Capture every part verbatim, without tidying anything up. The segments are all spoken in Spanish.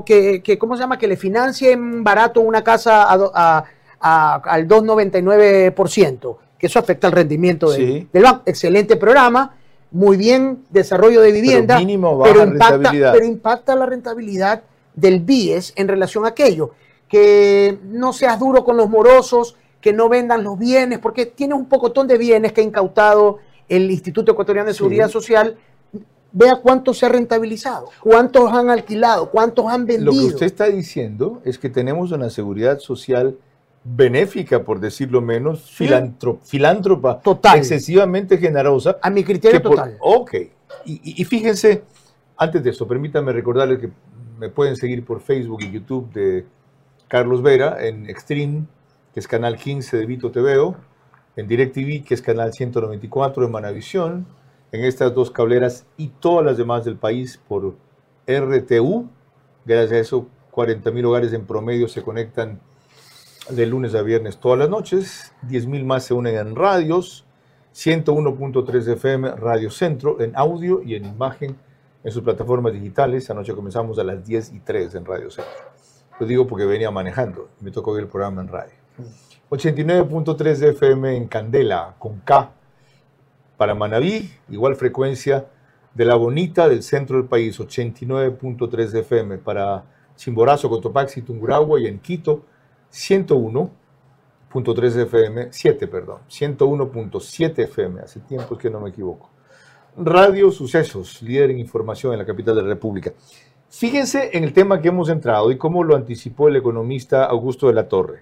o que, que, ¿cómo se llama? Que le financien barato una casa a, a, a, al dos coma noventa y nueve por ciento, que eso afecta al rendimiento de, sí. del banco. Excelente programa, muy bien desarrollo de vivienda, pero, mínimo baja pero, impacta, rentabilidad. pero impacta la rentabilidad del B I E S en relación a aquello. Que no seas duro con los morosos, que no vendan los bienes, porque tienes un pocotón de bienes que ha incautado el Instituto Ecuatoriano de Seguridad sí. Social. Vea cuánto se ha rentabilizado, cuántos han alquilado, cuántos han vendido. Lo que usted está diciendo es que tenemos una seguridad social benéfica, por decirlo menos, sí. filantro, filántropa, total. excesivamente generosa. A mi criterio por, total. Ok. Y, y fíjense, antes de eso, permítanme recordarles que me pueden seguir por Facebook y YouTube de Carlos Vera, en Extreme, que es canal quince de Vito T V O, en DirecTV, que es canal ciento noventa y cuatro de Manavisión, en estas dos cableras y todas las demás del país por R T U. Gracias a eso, cuarenta mil hogares en promedio se conectan de lunes a viernes todas las noches, diez mil más se unen en radios, ciento uno punto tres F M Radio Centro, en audio y en imagen en sus plataformas digitales. Anoche comenzamos a las diez y tres en Radio Centro. Lo digo porque venía manejando, me tocó ver el programa en radio. ochenta y nueve punto tres F M en Candela, con K, para Manabí, igual frecuencia de La Bonita del centro del país, ochenta y nueve punto tres F M, para Chimborazo, Cotopaxi, Tungurahua y en Quito, ciento uno punto tres F M, siete, perdón, ciento uno punto siete F M, hace tiempo que no me equivoco. Radio Sucesos, líder en información en la capital de la República. Fíjense en el tema que hemos entrado y cómo lo anticipó el economista Augusto de la Torre.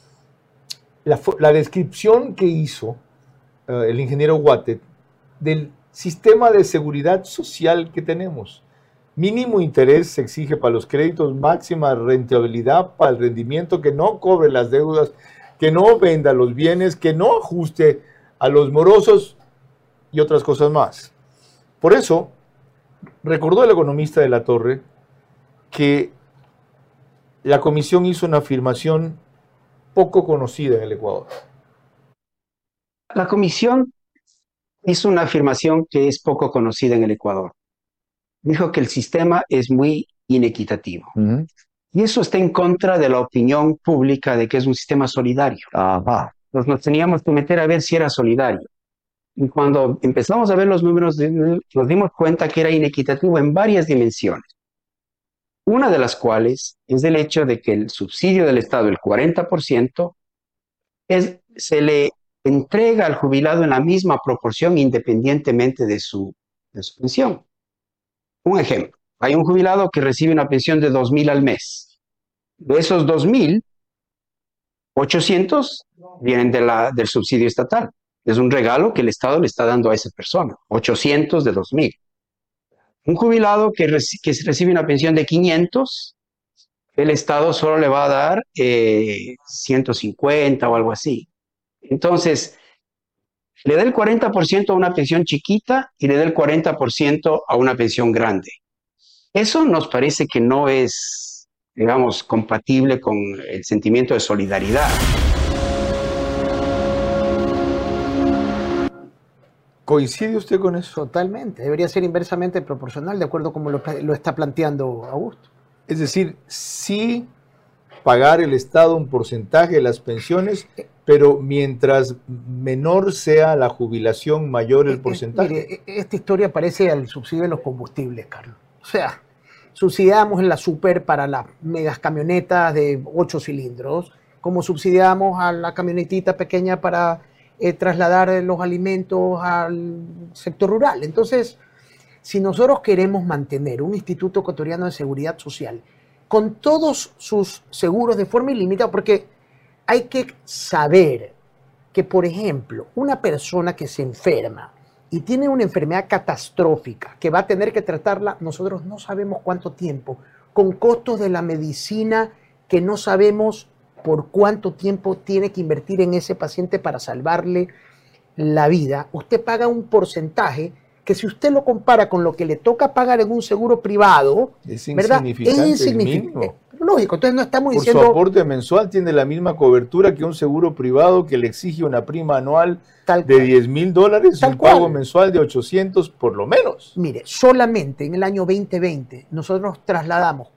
La, la descripción que hizo uh, el ingeniero Guate del sistema de seguridad social que tenemos. Mínimo interés se exige para los créditos, máxima rentabilidad para el rendimiento, que no cobre las deudas, que no venda los bienes, que no ajuste a los morosos y otras cosas más. Por eso, recordó el economista de la Torre que la comisión hizo una afirmación poco conocida en el Ecuador. La comisión hizo una afirmación que es poco conocida en el Ecuador. Dijo que el sistema es muy inequitativo. Uh-huh. Y eso está en contra de la opinión pública de que es un sistema solidario. Ajá. Entonces nos teníamos que meter a ver si era solidario. Y cuando empezamos a ver los números, nos dimos cuenta que era inequitativo en varias dimensiones. Una de las cuales es el hecho de que el subsidio del Estado, el cuarenta por ciento, es, se le entrega al jubilado en la misma proporción independientemente de su, de su pensión. Un ejemplo, hay un jubilado que recibe una pensión de dos mil al mes. De esos dos mil, ochocientos vienen de la, del subsidio estatal. Es un regalo que el Estado le está dando a esa persona, ochocientos de dos mil. Un jubilado que, reci que recibe una pensión de quinientos, el Estado solo le va a dar eh, ciento cincuenta o algo así. Entonces, le da el cuarenta por ciento a una pensión chiquita y le da el cuarenta por ciento a una pensión grande. Eso nos parece que no es, digamos, compatible con el sentimiento de solidaridad. ¿Coincide usted con eso? Totalmente. Debería ser inversamente proporcional, de acuerdo a como lo, lo está planteando Augusto. Es decir, sí pagar el Estado un porcentaje de las pensiones, pero mientras menor sea la jubilación, mayor el porcentaje. Mire, esta historia parece al subsidio de los combustibles, Carlos. O sea, subsidiamos en la super para las megas camionetas de ocho cilindros, como subsidiamos a la camionetita pequeña para eh, trasladar los alimentos al sector rural. Entonces, si nosotros queremos mantener un Instituto Ecuatoriano de Seguridad Social con todos sus seguros de forma ilimitada, porque hay que saber que, por ejemplo, una persona que se enferma y tiene una enfermedad catastrófica que va a tener que tratarla, nosotros no sabemos cuánto tiempo, con costos de la medicina que no sabemos por cuánto tiempo tiene que invertir en ese paciente para salvarle la vida. Usted paga un porcentaje que, si usted lo compara con lo que le toca pagar en un seguro privado, es ¿verdad? insignificante, es insignificante. Lógico, entonces no estamos Por diciendo... su aporte mensual tiene la misma cobertura que un seguro privado que le exige una prima anual tal de diez mil dólares, un cual. pago mensual de ochocientos por lo menos. Mire, solamente en el año veinte veinte nosotros trasladamos